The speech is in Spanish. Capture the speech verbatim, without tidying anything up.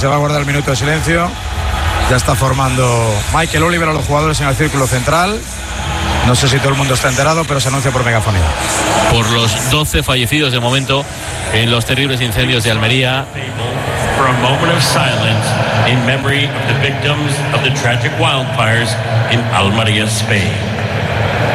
se va a guardar el minuto de silencio. Ya está formando Michael Oliver a los jugadores en el círculo central. No sé si todo el mundo está enterado, pero se anuncia por megafonía. Por los doce fallecidos de momento en los terribles incendios de Almería. For a moment of silence in memory of the victims of the tragic wildfires in Almería, Spain.